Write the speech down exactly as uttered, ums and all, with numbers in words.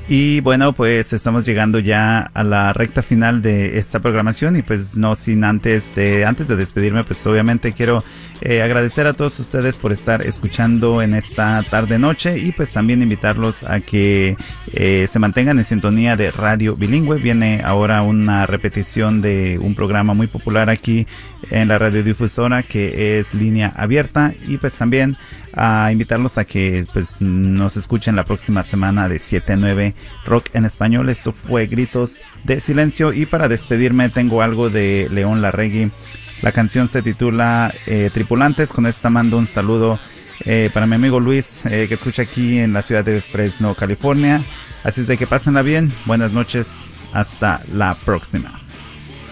Y bueno, pues estamos llegando ya a la recta final de esta programación y pues no sin antes de, antes de despedirme, pues obviamente quiero eh, agradecer a todos ustedes por estar escuchando en esta tarde noche y pues también invitarlos a que eh, se mantengan en sintonía de Radio Bilingüe. Viene ahora una repetición de un programa muy popular aquí en la radiodifusora que es Línea Abierta y pues también a invitarlos a que pues nos escuchen la próxima semana de siete a nueve Rock en Español. Esto fue Gritos de Silencio y para despedirme tengo algo de León Larregui. La canción se titula eh, Tripulantes. Con esta mando un saludo eh, para mi amigo Luis eh, que escucha aquí en la ciudad de Fresno, California. Así es de que pásenla bien. Buenas noches. Hasta la próxima.